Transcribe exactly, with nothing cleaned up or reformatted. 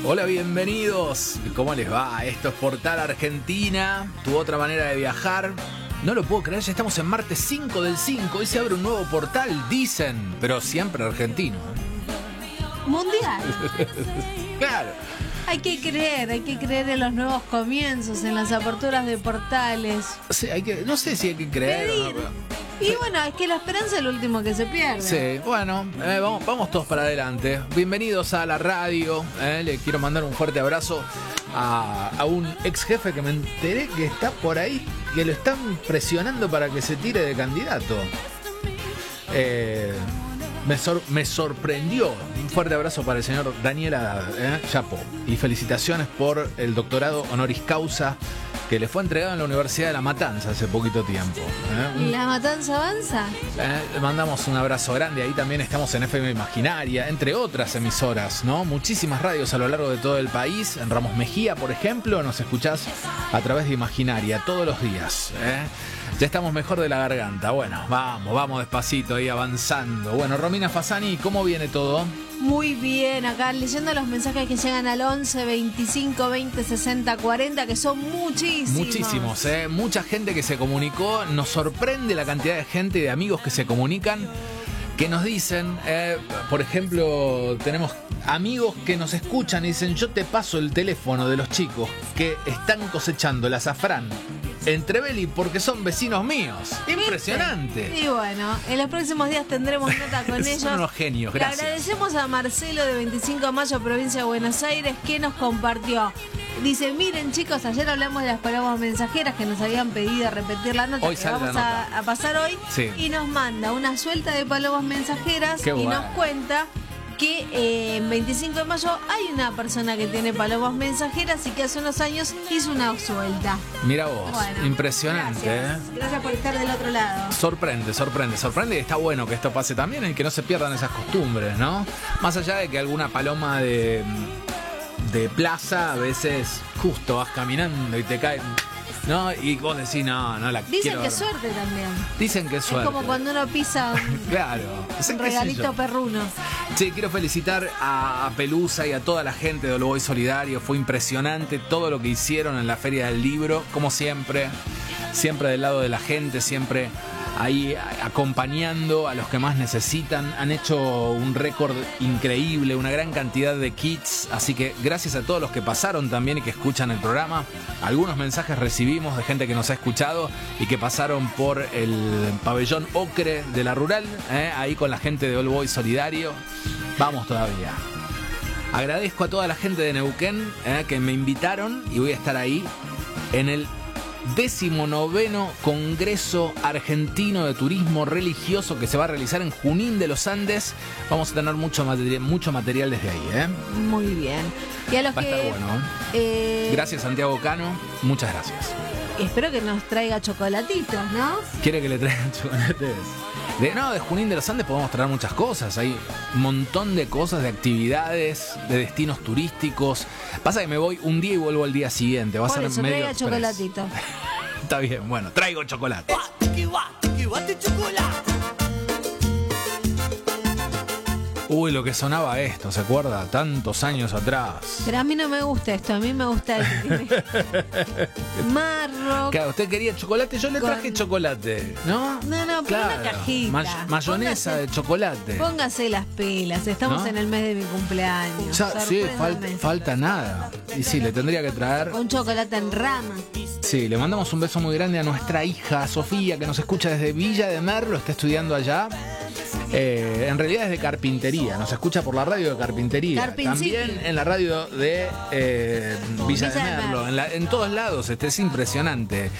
Hola, bienvenidos. ¿Cómo les va? Esto es Portal Argentina, tu otra manera de viajar. No lo puedo creer, ya estamos en martes cinco del cinco. Hoy se abre un nuevo portal, dicen, pero siempre argentino. Mundial. Claro. Hay que creer, hay que creer en los nuevos comienzos, en las aperturas de portales. Sí, hay que, no sé si hay que creer. Pedir. O no, pero... Y bueno, es que la esperanza es lo último que se pierde. Sí, bueno, eh, vamos, vamos todos para adelante. Bienvenidos a la radio. Eh, le quiero mandar un fuerte abrazo a, a un ex jefe que me enteré que está por ahí, que lo están presionando para que se tire de candidato. Eh, me, sor, me sorprendió. Un fuerte abrazo para el señor Daniela eh, Chapo. Y felicitaciones por el doctorado honoris causa que le fue entregado en la Universidad de La Matanza hace poquito tiempo. ¿eh? ¿La matanza avanza? Eh, le mandamos un abrazo grande. Ahí también estamos en F M Imaginaria, entre otras emisoras, ¿no? Muchísimas radios a lo largo de todo el país. En Ramos Mejía, por ejemplo, nos escuchás a través de Imaginaria todos los días. ¿eh? Ya estamos mejor de la garganta. Bueno, vamos, vamos despacito ahí avanzando. Bueno, Romina Fasani, ¿cómo viene todo? Muy bien, acá leyendo los mensajes que llegan al once, veinticinco, veinte, sesenta, cuarenta, que son muchísimos. Muchísimos, ¿eh? Mucha gente que se comunicó. Nos sorprende la cantidad de gente y de amigos que se comunican, que nos dicen, eh, por ejemplo, tenemos amigos que nos escuchan y dicen: yo te paso el teléfono de los chicos que están cosechando el azafrán en Trevelli porque son vecinos míos. Impresionante. ¿Viste? Y bueno, en los próximos días tendremos nota con ellos. Son unos genios, gracias. Le agradecemos a Marcelo de veinticinco de mayo, provincia de Buenos Aires, que nos compartió. Dice: miren, chicos, ayer hablamos de las palomas mensajeras que nos habían pedido repetir la nota hoy que sale vamos la a, nota. a pasar hoy. Sí. Y nos manda una suelta de palomas mensajeras. Qué y bueno. nos cuenta que eh, en veinticinco de mayo hay una persona que tiene palomas mensajeras y que hace unos años hizo una suelta. Mira vos, Bueno, impresionante. Gracias. ¿eh? Gracias por estar del otro lado. Sorprende, sorprende, sorprende y está bueno que esto pase también y que no se pierdan esas costumbres, ¿no? Más allá de que alguna paloma de, de plaza a veces justo vas caminando y te cae, ¿no? Y vos decís: no, no la Dicen quiero que ver. suerte también. Dicen que es suerte. Es como cuando uno pisa un, Claro. Sí, un qué sé regalito yo. perruno. Sí, quiero felicitar a Pelusa y a toda la gente de All Boys Solidario. Fue impresionante todo lo que hicieron en la Feria del Libro, como siempre. Siempre del lado de la gente, siempre ahí acompañando a los que más necesitan. Han hecho un récord increíble, una gran cantidad de kits. Así que gracias a todos los que pasaron también y que escuchan el programa. Algunos mensajes recibimos de gente que nos ha escuchado y que pasaron por el pabellón Ocre de la Rural, ¿eh? Ahí con la gente de All Boys Solidario. Vamos todavía. Agradezco a toda la gente de Neuquén, ¿eh? que me invitaron y voy a estar ahí en el décimo noveno Congreso Argentino de Turismo Religioso que se va a realizar en Junín de los Andes. Vamos a tener mucho material, mucho material desde ahí, ¿eh? Muy bien. Y a los Va a que, estar bueno, ¿eh? eh, Gracias, Santiago Cano. Muchas gracias. espero que nos traiga chocolatitos, ¿no? ¿Quiere que le traigan chocolates? De, no, de Junín de los Andes podemos traer muchas cosas. Hay un montón de cosas, de actividades, de destinos turísticos. Pasa que me voy un día y vuelvo al día siguiente. Va a Por ser eso, medio traiga express. chocolatitos. Está bien, bueno, traigo chocolate. Uy, lo que sonaba esto, ¿se acuerda? Tantos años atrás. Pero a mí no me gusta esto, a mí me gusta el marro. Claro, usted quería chocolate, yo le Con- traje chocolate, ¿no? No, no, pero una cajita. May- mayonesa Póngase- de chocolate. Póngase las pilas, estamos ¿No? en el mes de mi cumpleaños. Ya, sí, fal- Sorpréndame. falta nada. Y sí, le tendría que traer. Un chocolate en rama. Sí, le mandamos un beso muy grande a nuestra hija Sofía, que nos escucha desde Villa de Merlo, está estudiando allá. Eh, en realidad es de carpintería, nos escucha por la radio de carpintería. Carpin También City. en la radio de eh, Villa, Villa de de Merlo, Merlo. en, la- en todos lados, este es impresionante.